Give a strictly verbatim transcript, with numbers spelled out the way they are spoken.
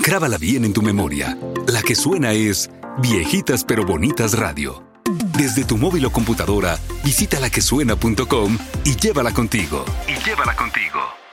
Grábala bien en tu memoria. La que suena es Viejitas pero Bonitas Radio. Desde tu móvil o computadora, visita la que suena punto com y llévala contigo. Y llévala contigo.